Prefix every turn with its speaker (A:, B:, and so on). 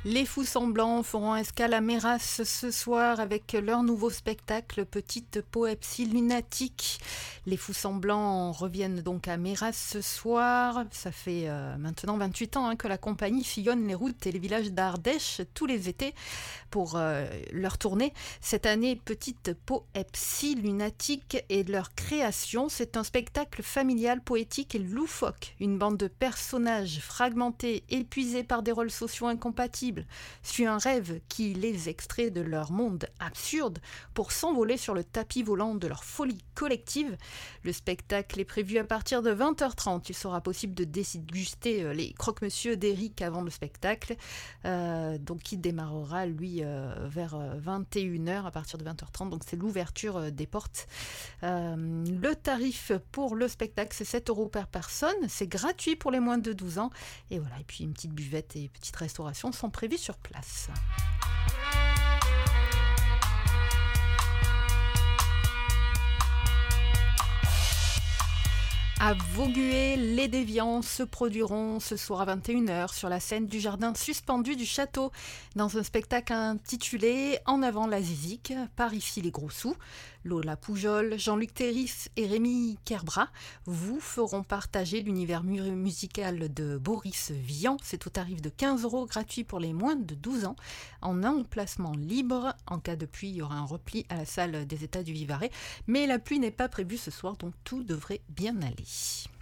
A: Les Fous Semblants feront escale à Méras ce soir avec leur nouveau spectacle Petite Poepsie Lunatique. Les Fous Semblants reviennent donc à Méras ce soir. Ça fait maintenant 28 ans que la compagnie sillonne les routes et les villages d'Ardèche tous les étés pour leur tournée. Cette année, Petite Poepsie Lunatique et leur création, c'est un spectacle familial, poétique et loufoque. Une bande de personnages fragmentés, épuisés par des rôles sociaux incompatibles, suit un rêve qui les extrait de leur monde absurde pour s'envoler sur le tapis volant de leur folie collective. Le spectacle est prévu à partir de 20h30. Il sera possible de déguster les croque-monsieur d'Éric avant le spectacle, donc qui démarrera lui vers 21h à partir de 20h30. Donc c'est l'ouverture des portes. Le tarif pour le spectacle, c'est 7 € par personne. C'est gratuit pour les moins de 12 ans. Et voilà. Et puis une petite buvette et une petite restauration sont prévues sur place. À Vaugué, les Déviants se produiront ce soir à 21h sur la scène du jardin suspendu du château dans un spectacle intitulé En avant la zizique, par ici les gros sous. Lola Poujol, Jean-Luc Théris et Rémi Kerbrat vous feront partager l'univers musical de Boris Vian. C'est au tarif de 15 € gratuit pour les moins de 12 ans en emplacement libre. En cas de pluie, il y aura un repli à la salle des États du Vivarais. Mais la pluie n'est pas prévue ce soir, donc tout devrait bien aller.